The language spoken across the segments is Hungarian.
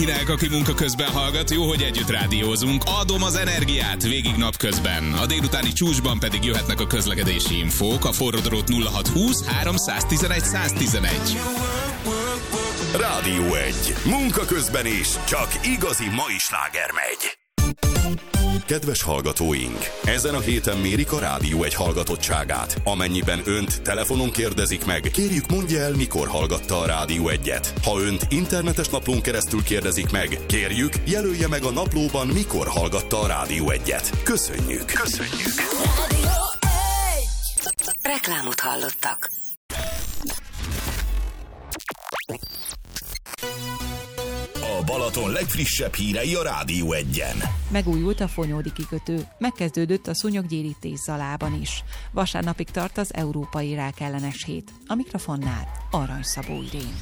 Kinek, aki munka közben hallgat, jó, hogy együtt rádiózunk. Adom az energiát végig napközben. A délutáni csúcsban pedig jöhetnek a közlekedési infók. A forródrót 0620 311 111. Rádió 1. Munka közben is csak igazi mai sláger megy. Kedves hallgatóink! Ezen a héten mérik a Rádió 1 hallgatottságát. Amennyiben önt telefonon kérdezik meg, kérjük mondja el, mikor hallgatta a Rádió 1-et. Ha önt internetes naplón keresztül kérdezik meg, kérjük, jelölje meg a naplóban, mikor hallgatta a Rádió 1-et. Köszönjük! Köszönjük! Rádió 1! Reklámot hallottak. A Balaton legfrissebb hírei a Rádió 1-en. Megújult a Fonyódi kikötő, megkezdődött a szúnyoggyérítés Zalában is. Vasárnapig tart az Európai Rákellenes Hét. A mikrofonnál Arany Szabó Irén.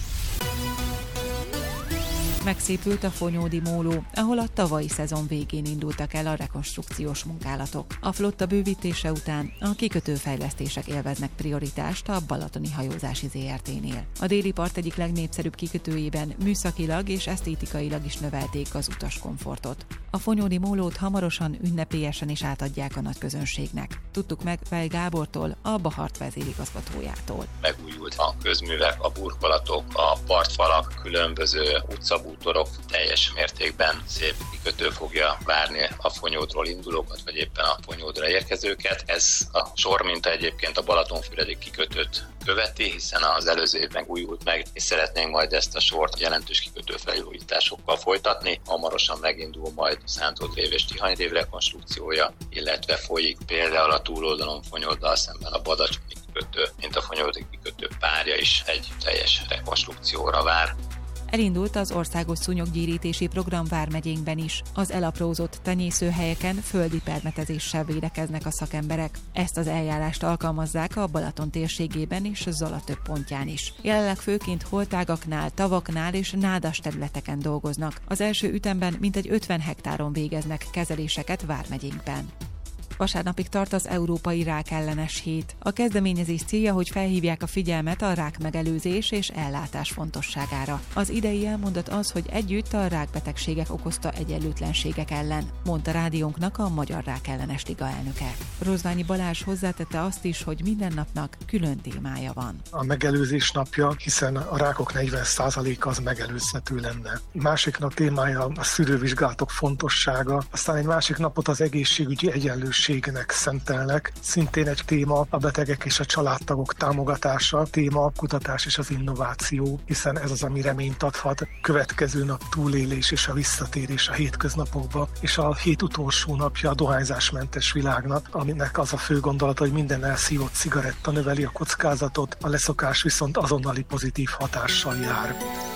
Megszépült a Fonyódi móló, ahol a tavalyi szezon végén indultak el a rekonstrukciós munkálatok. A flotta bővítése után a kikötőfejlesztések élveznek prioritást a Balatoni Hajózási ZRT-nél. A déli part egyik legnépszerűbb kikötőjében műszakilag és esztétikailag is növelték az utaskomfortot. A Fonyódi mólót hamarosan ünnepélyesen is átadják a nagyközönségnek. Tudtuk meg Vej Gábortól, a Bahart vezérigazgatójától. Megújult a közművek, a burkolatok, a partfalak, különböző utcabútorok, teljes mértékben szép kikötő fogja várni a Fonyódról indulókat, vagy éppen a Fonyódra érkezőket. Ez a sorminta egyébként a Balatonfüredi kikötőt követi, hiszen az előző évben újult meg, és szeretnénk majd ezt a sort jelentős kikötőfelújításokkal folytatni. Hamarosan megindul majd Szántódrév és Tihanyrév rekonstrukciója, illetve folyik például a túloldalon Fonyoddal szemben a Badacsony kikötő, mint a Fonyódi kikötő párja is egy teljes rekonstrukcióra vár. Elindult az országos szúnyoggyérítési program vármegyénkben is. Az elaprózott tenyészőhelyeken földi permetezéssel védekeznek a szakemberek. Ezt az eljárást alkalmazzák a Balaton térségében és Zala több pontján is. Jelenleg főként holtágaknál, tavaknál és nádas területeken dolgoznak. Az első ütemben mintegy 50 hektáron végeznek kezeléseket vármegyénkben. Vasárnapig tart az Európai Rákellenes Hét. A kezdeményezés célja, hogy felhívják a figyelmet a rákmegelőzés és ellátás fontosságára. Az idei elmondat az, hogy együtt a rákbetegségek okozta egyenlőtlenségek ellen, mondta rádiónknak a Magyar Rákellenes Liga elnöke. Rozványi Balázs hozzátette azt is, hogy minden napnak külön témája van. A megelőzés napja, hiszen a rákok 40%-a az megelőzhető lenne. Másik nap témája a szűrővizsgálatok fontossága, aztán egy másik napot az egészségügyi egyenlőségnek szentelnek. Szintén egy téma a betegek és a családtagok támogatása, téma a kutatás és az innováció, hiszen ez az, ami reményt adhat. Következő nap túlélés és a visszatérés a hétköznapokba, és a hét utolsó napja a dohányzásmentes világnak, aminek az a fő gondolata, hogy minden elszívott cigaretta növeli a kockázatot, a leszokás viszont azonnali pozitív hatással jár.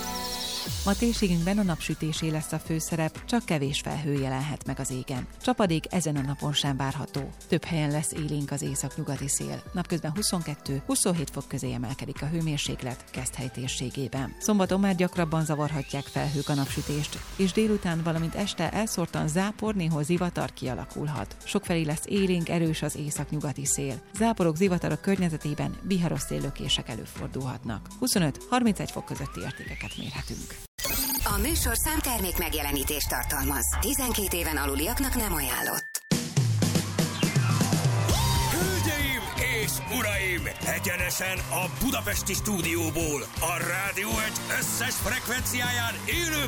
Ma térségünkben a napsütésé lesz a főszerep, csak kevés felhő jelenhet meg az égen. Csapadék ezen a napon sem várható. Több helyen lesz élénk az északnyugati szél. Napközben 22-27 fok közé emelkedik a hőmérséklet Keszthely térségében. Szombaton már gyakrabban zavarhatják felhők a napsütést, és délután, valamint este elszórtan zápor, néhol zivatar kialakulhat. Sokfelé lesz élénk, erős az északnyugati szél. Záporok, zivatarok környezetében viharos széllökések előfordulhatnak. 25-31 fok közötti értékeket mérhetünk. A műsor számtermék megjelenítést tartalmaz. 12 éven aluliaknak nem ajánlott. Hölgyeim és uraim! Egyenesen a budapesti stúdióból, a Rádió 1 összes frekvenciáján élő